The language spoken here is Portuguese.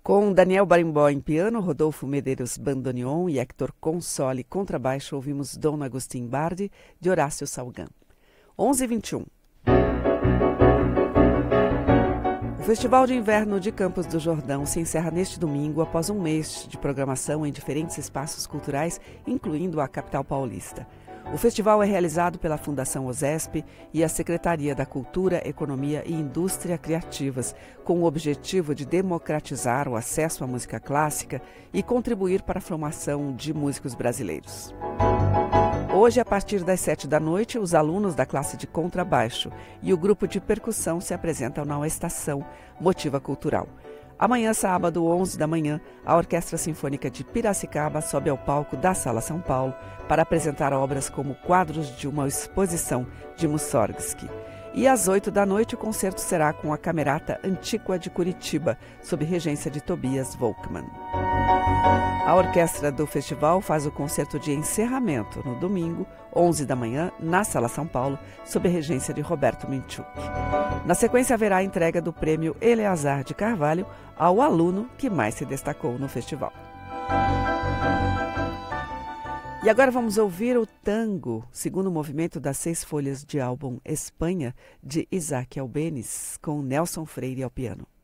Com Daniel Barimbó em piano, Rodolfo Medeiros bandoneon e Hector Consoli contrabaixo, ouvimos Dom Agustin Bardi, de Horácio Salgan. 11h21. O Festival de Inverno de Campos do Jordão se encerra neste domingo após um mês de programação em diferentes espaços culturais, incluindo a capital paulista. O festival é realizado pela Fundação OSESP e a Secretaria da Cultura, Economia e Indústria Criativas, com o objetivo de democratizar o acesso à música clássica e contribuir para a formação de músicos brasileiros. Hoje, a partir das 19h, os alunos da classe de contrabaixo e o grupo de percussão se apresentam na estação Motiva Cultural. Amanhã, sábado, 11h, a Orquestra Sinfônica de Piracicaba sobe ao palco da Sala São Paulo para apresentar obras como quadros de uma exposição de Mussorgsky. E às 20h, o concerto será com a Camerata Antíqua de Curitiba, sob regência de Tobias Volkmann. A orquestra do festival faz o concerto de encerramento no domingo, 11h, na Sala São Paulo, sob regência de Roberto Minchuk. Na sequência, haverá a entrega do prêmio Eleazar de Carvalho ao aluno que mais se destacou no festival. E agora vamos ouvir o tango, segundo movimento das 6 folhas de álbum Espanha, de Isaac Albéniz, com Nelson Freire ao piano.